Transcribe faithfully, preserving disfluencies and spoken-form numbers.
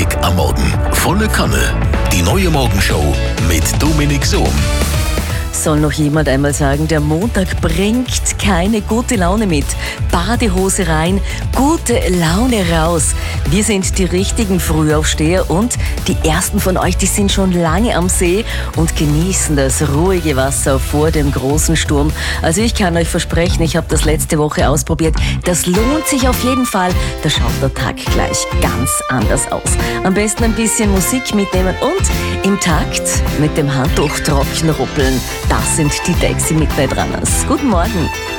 Montag am Morgen. Volle Kanne. Die neue Morgenshow mit Dominik Sohm. Soll noch jemand einmal sagen, der Montag bringt keine gute Laune mit. Badehose rein, gute Laune raus. Wir sind die richtigen Frühaufsteher und die ersten von euch, die sind schon lange am See und genießen das ruhige Wasser vor dem großen Sturm. Also ich kann euch versprechen, ich habe das letzte Woche ausprobiert. Das lohnt sich auf jeden Fall. Da schaut der Tag gleich ganz anders aus. Am besten ein bisschen Musik mitnehmen und im Takt mit dem Handtuch trocken ruppeln. Das sind die Taxi Midnight Runners. Guten Morgen.